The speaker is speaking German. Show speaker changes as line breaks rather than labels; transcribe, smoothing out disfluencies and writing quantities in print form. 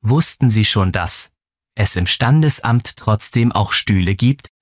Wussten Sie schon, dass es im Standesamt trotzdem auch Stühle gibt?